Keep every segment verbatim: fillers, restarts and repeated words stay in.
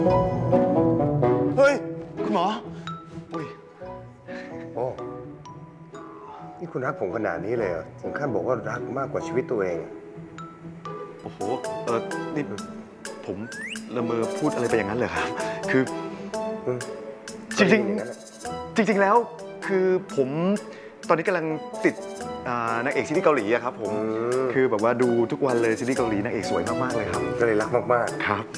เฮ้ยคุณหมออุ้ยโอ้นี่คุณรักผมขนาดนี้เลยเหรอถึงขั้นบอกว่ารักมากกว่าชีวิตตัวเองโอ้โหเออนี่ผมละเมอพูดอะไรไปอย่างนั้นเลยครับคือจริงจริงจริงๆแล้วคือผมตอนนี้กำลังติดนางเอกซีรีส์เกาหลีอะครับผมคือแบบว่าดูทุกวันเลยซีรีส์เกาหลีนางเอกสวยมากๆเลยครับก็เลยรักมากๆครับ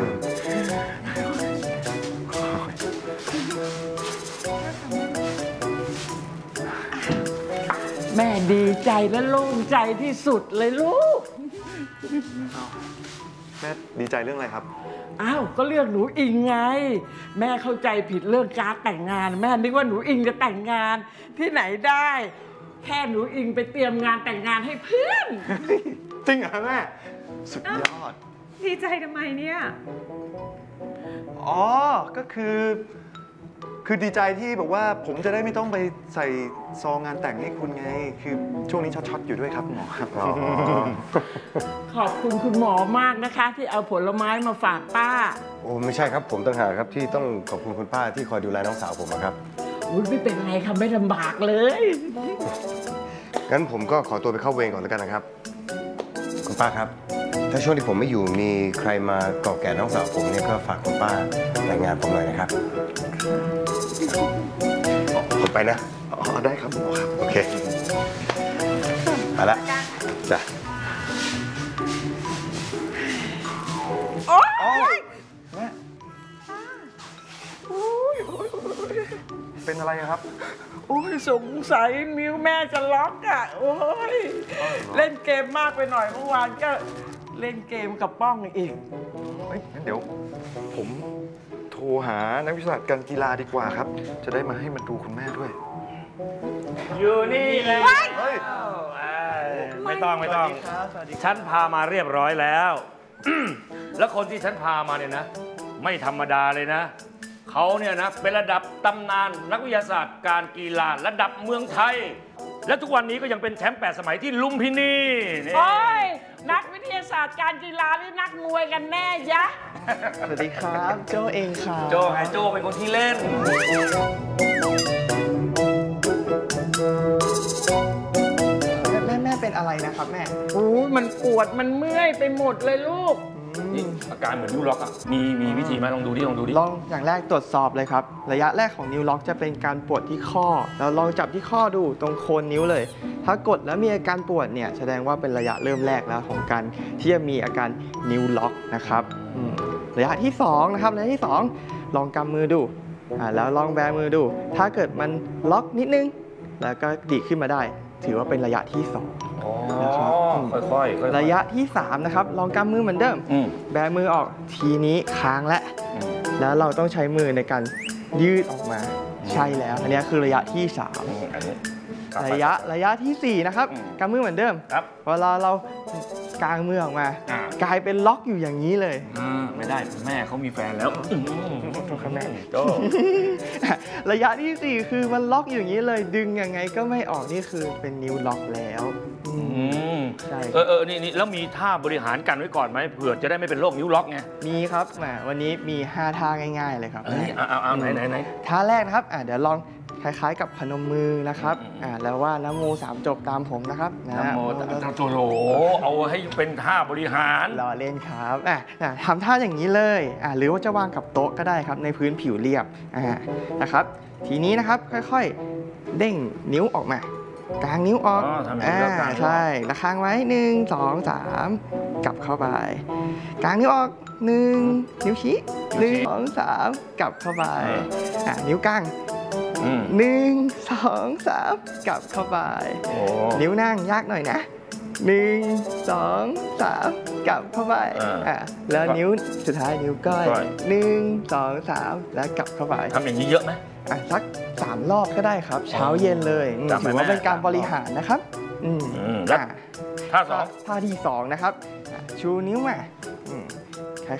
แม่ดีใจและโล่งใจที่สุดเลยลูกแม่ดีใจเรื่องอะไรครับอ้าวก็เรื่องหนูอิงไงแม่เข้าใจผิดเรื่องการแต่งงานแม่นึกว่าหนูอิงจะแต่งงานที่ไหนได้แค่หนูอิงไปเตรียมงานแต่งงานให้เพื่อนจริงเหรอแม่สุดยอดดีใจทำไมเนี่ยอ๋อก็คือคือดีใจที่แบบว่าผมจะได้ไม่ต้องไปใส่ซองงานแต่งให้คุณไงคือช่วงนี้ช็อตๆอยู่ด้วยครับหมอครับขอบคุณคุณหมอมากนะคะที่เอาผลไม้มาฝากป้าโอ้ไม่ใช่ครับผมต่างหากครับที่ต้องขอบคุณคุณป้าที่คอยดูแลน้องสาวผมครับอุ้ยไม่เป็นไรค่ะไม่ลำบากเลยงั้นผมก็ขอตัวไปเข้าเวรก่อนแล้วกันนะครับคุณป้าครับถ้าช่วงที่ผมไม่อยู่มีใครมาเกาะแก่น้องสาวผมเนี่ยก็ฝากคุณป้าแต่งงานผมหน่อยนะครับผมไปนะอ๋อได้ครับหมอครับโอเคไปละจ้ะโอ๊ยแม่เป็นอะไรครับโอ้ยสงสัยนิ้วแม่จะล็อกอ่ะโอ้ยเล่นเกมมากไปหน่อยเมื่อวานก็เล่นเกมกับป้องอีกเฮ้ยงั้นเดี๋ยวผมโทรหานักวิชาการการกีฬาดีกว่าครับจะได้มาให้มันดูคุณแม่ด้วยอยู่นี่เลยเฮ้ยไม่ต้องไม่ต้องฉันพามาเรียบร้อยแล้วแล้วคนที่ฉันพามาเนี่ยนะไม่ธรรมดาเลยนะเขาเนี่ยนะเป็นระดับตำนานนักวิทยาศาสตร์การกีฬาระดับเมืองไทยและทุกวันนี้ก็ยังเป็นแชมป์แปดสมัยที่ลุมพินีโอ้ยนักวิทยาศาสตร์การกีฬาหรือนักมวยกันแน่ยะสวัสดีครับโจเองค่ะโจไงโจเป็นคนที่เล่นแม่แม่เป็นอะไรนะครับแม่โอ้ยมันปวดมันเมื่อยไปหมดเลยลูกนี่อาการเหมือนนิ้วล็อกอ่ะมีมีวิธีไหมลองดูดิลองดูดิลองอย่างแรกตรวจสอบเลยครับระยะแรกของนิ้วล็อกจะเป็นการปวดที่ข้อแล้วลองจับที่ข้อดูตรงโคนนิ้วเลยถ้ากดแล้วมีอาการปวดเนี่ยแสดงว่าเป็นระยะเริ่มแรกแล้วของการที่จะมีอาการนิ้วล็อกนะครับระยะที่สองนะครับระยะที่สองลองกำมือดูอ่าแล้วลองแบมือดูถ้าเกิดมันล็อกนิดนึงแล้วก็ดีขึ้นมาได้ถือว่าเป็นระยะที่สองนะครับค่อยๆระยะที่สามนะครับลองกำมือเหมือนเดิมแบมือออกทีนี้ค้างและแล้วเราต้องใช้มือในการยืดออกมาใช่แล้วอันนี้คือระยะที่สามระยะระยะที่สี่นะครับกำมือเหมือนเดิมเวลาเรากางมือออกมากลายเป็นล็อกอยู่อย่างนี้เลยไม่ได้แม่เขามีแฟนแล้วโทษครับแม่ระยะที่สี่คือมันล็อกอยู่อย่างนี้เลยดึงยังไงก็ไม่ออกนี่คือเป็นนิ้วล็อกแล้วใช่เออเออนี่นี่แล้วมีท่าบริหารกันไว้ก่อนไหมเผื่อจะได้ไม่เป็นโรคนิ้วล็อกไงมีครับแหมวันนี้มีห้าท่าง่ายๆเลยครับเอาเอาเอาไหนไหนไหนท่าแรกนะครับอ่าเดี๋ยวลองคล้ายๆกับพนมมือนะครับอ่าแล้วว่านะโมสามจบตามผมนะครับนะโมโธโธเอาให้เป็นท่าบริหารรอเล่นครับอ่าทำท่าอย่างนี้เลยอ่าหรือว่าจะวางกับโต๊ะก็ได้ครับในพื้นผิวเรียบอ่านะครับทีนี้นะครับค่อยๆเด้งนิ้วออกมากางนิ้วออกอ่าใช่แล้วค้างไว้หนึ่งสองสามกลับเข้าไปกางนิ้วออกหนึ่งนิ้วชี้หนึ่งสองสามกลับเข้าไปอ่านิ้วกลางหนึ่งสองสามกลับเข้าไปนิ้วนั่งยากหน่อยนะหนึ่งสองสามกลับเข้าไปอ่าแล้วนิ้วสุดท้ายนิ้วก้อยหนึ่งสองสามแล้วกลับเข้าไปทำอย่างนี้เยอะไหมอ่ะสักสามรอบก็ได้ครับเช้าเย็นเลยถือว่าเป็นการบริหารนะครับอืมท่าสองท่าที่สองนะครับชูนิ้วมา